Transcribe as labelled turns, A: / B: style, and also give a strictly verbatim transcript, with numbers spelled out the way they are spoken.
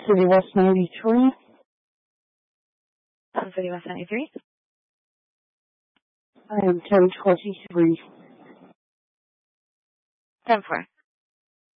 A: City West ninety-three.
B: Sun City West ninety-three.
A: I am ten twenty-three.
B: ten four.